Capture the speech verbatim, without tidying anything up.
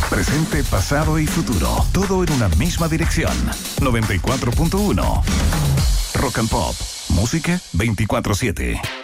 Presente, pasado y futuro. Todo en una misma dirección. noventa y cuatro punto uno. Rock and Pop. Música veinticuatro siete.